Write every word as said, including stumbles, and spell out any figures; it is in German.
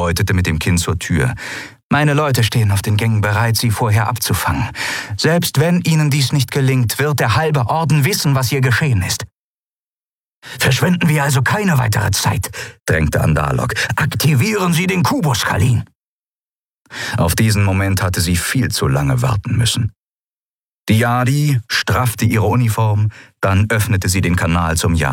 deutete mit dem Kinn zur Tür. »Meine Leute stehen auf den Gängen bereit, Sie vorher abzufangen. Selbst wenn Ihnen dies nicht gelingt, wird der halbe Orden wissen, was hier geschehen ist.« »Verschwenden wir also keine weitere Zeit«, drängte Andalok. »Aktivieren Sie den Kubus, Khalin!« Auf diesen Moment hatte sie viel zu lange warten müssen. Die Yadi straffte ihre Uniform, dann öffnete sie den Kanal zum Jagd.